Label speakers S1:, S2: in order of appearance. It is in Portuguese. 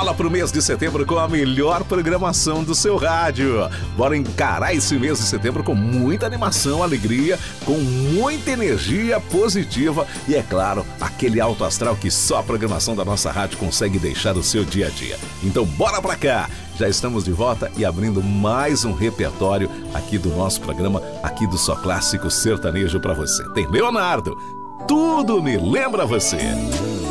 S1: bola pro mês de setembro com a melhor programação do seu rádio. Bora encarar esse mês de setembro com muita animação, alegria, com muita energia positiva e, é claro, aquele alto astral que só a programação da nossa rádio consegue deixar o seu dia a dia. Então bora pra cá! Já estamos de volta e abrindo mais um repertório aqui do nosso programa, aqui do Só Clássico Sertanejo pra você. Tem Leonardo, Tudo Me Lembra Você.